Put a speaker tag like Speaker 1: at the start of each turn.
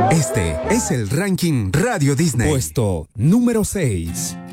Speaker 1: Este es el ranking Radio Disney.
Speaker 2: Puesto número 6.